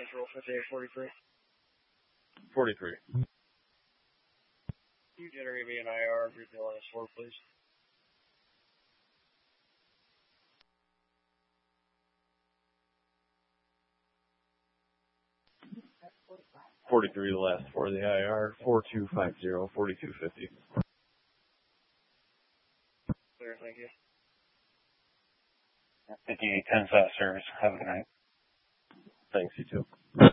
Central 5843. 43. Can you generate me an IR of your LS4, please? The last for the IR, 4250, 4250. Clear, thank you. 5810 South service. Have a good night. Thanks, you too.